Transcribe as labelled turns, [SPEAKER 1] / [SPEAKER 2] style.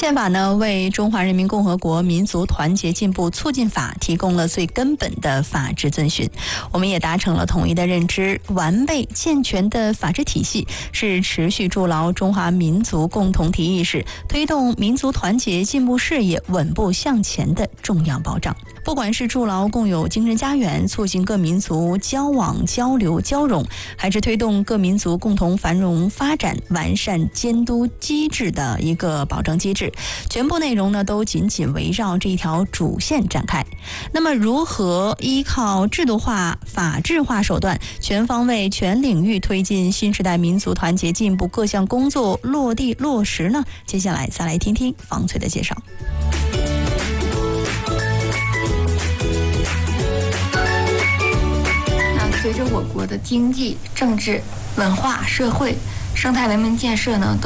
[SPEAKER 1] 宪法呢，为中华人民共和国民族团结进步促进法提供了最根本的法治遵循。我们也达成了统一的认知，完备健全的法治体系是持续筑牢中华民族共同体意识、推动民族团结进步事业稳步向前的重要保障。不管是筑牢共有精神家园，促进各民族交往交流交融，还是推动各民族共同繁荣发展，完善监督机制的一个保障机制，全部内容呢都紧紧围绕这一条主线展开。那么如何依靠制度化、法治化手段，全方位全领域推进新时代民族团结进步各项工作落地落实呢？接下来再来听听方翠的介绍。
[SPEAKER 2] 随着我国的经济、政治、文化、社会、生态文明建设呢